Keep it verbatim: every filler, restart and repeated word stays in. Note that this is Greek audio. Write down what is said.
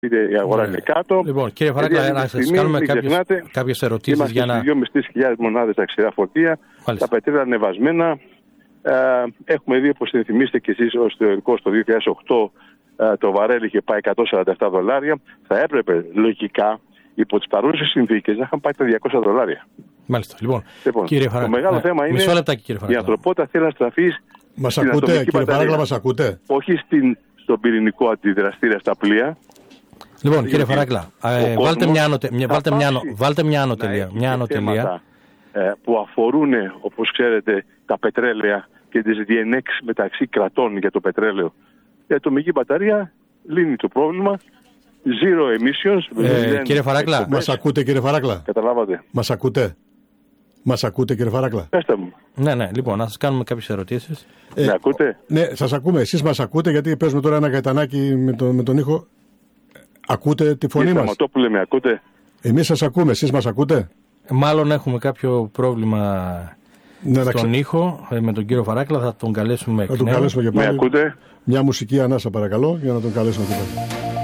είτε η αγορά είναι κάτω. Λοιπόν, κύριε Φαράγκλα, να σας κάνουμε κάποιες ερωτήσεις για να. Είμαστε στις δύο χιλιάδες πεντακόσιες μονάδες αξιρά φορτία. Μάλιστα. Τα πετρέλαια ανεβασμένα. Ε, έχουμε δει, όπως θυμίστε και εσείς, ως θεωρικό το δύο χιλιάδες οκτώ ε, το βαρέλ είχε πάει εκατόν σαράντα επτά δολάρια. Θα έπρεπε λογικά υπό τις παρούσες συνθήκες να είχαν πάει τα διακόσια δολάρια. Μάλιστα. Λοιπόν, λοιπόν κύριε το μεγάλο ναι, θέμα είναι λεπτάκι, η ανθρωπότητα θέλει να στραφεί. Μας ακούτε, κύριε Φαράγκλα, μας ακούτε? Όχι στην, στον πυρηνικό αντιδραστήρα στα πλοία. Λοιπόν, κύριε Φαράγκλα, ε, βάλτε, μια ανοτε, μια, βάλτε, μια, βάλτε μια ανωτελεία. Μια ανωτελεία. Ε, που αφορούν, όπως ξέρετε, τα πετρέλαια και τις διενέξεις μεταξύ κρατών για το πετρέλαιο. Η ατομική μπαταρία λύνει το πρόβλημα. Zero emissions. Ε, κύριε Φαράγκλα. Μας ακούτε, κύριε Φαράγκλα? Καταλάβατε. Μας ακούτε? Μας ακούτε, κύριε Φαράγκλα? Πέστε μου. Ναι, ναι, λοιπόν, να σας κάνουμε κάποιες ερωτήσεις. Ε, με ακούτε? Ναι, σας ακούμε. Εσείς μας ακούτε, γιατί παίζουμε τώρα ένα γαϊτανάκι με, το, με τον ήχο. Ακούτε τη φωνή μας? Κύριε με ακούτε? Εμείς σας ακούμε, εσείς μας ακούτε? Μάλλον έχουμε κάποιο πρόβλημα ναι, στον ξε... ήχο με τον κύριο Φαράγκλα, θα τον καλέσουμε εκ νέου. Θα τον καλέσουμε και πάλι. Με ακούτε? Μια μουσική ανάσα παρακαλώ για να τον καλέσουμε και πάλι.